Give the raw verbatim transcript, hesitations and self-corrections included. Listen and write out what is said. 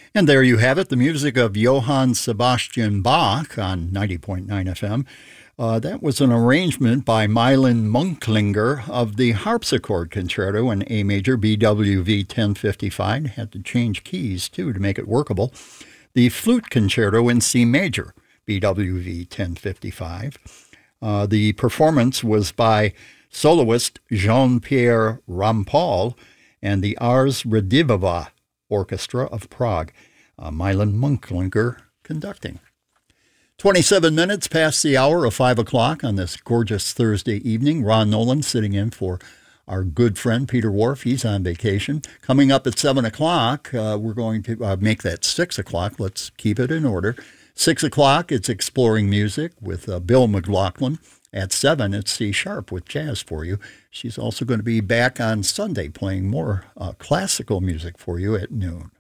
And there you have it, the music of Johann Sebastian Bach on ninety point nine F M. Uh, that was an arrangement by Milan Munklinger of the harpsichord concerto in A major, B W V ten fifty-five. Had to change keys, too, to make it workable. The flute concerto in C major, B W V ten fifty-five. Uh, the performance was by soloist Jean-Pierre Rampal and the Ars Radiviva Orchestra of Prague. Uh, Milan Munklinger conducting. twenty-seven minutes past the hour of five o'clock on this gorgeous Thursday evening. Ron Nolan sitting in for our good friend Peter Wharf. He's on vacation. Coming up at seven o'clock, uh, we're going to uh, make that six o'clock. Let's keep it in order. six o'clock, it's Exploring Music with uh, Bill McLaughlin. At seven, it's C Sharp with jazz for you. She's also going to be back on Sunday playing more uh, classical music for you at noon.